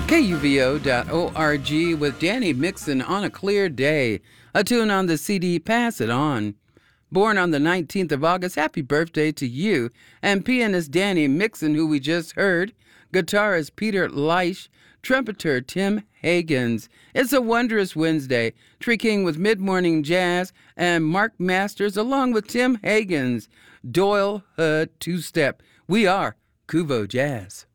KUVO.org with Danny Mixon on a clear day. A tune on the CD, Pass It On. Born on the 19th of August, happy birthday to you. And pianist Danny Mixon, who we just heard, guitarist Peter Leish, trumpeter Tim Higgins. It's a wondrous Wednesday. Tree King with Mid-Morning Jazz and Mark Masters along with Tim Higgins. Doyle Hood Two-Step. We are Kuvo Jazz.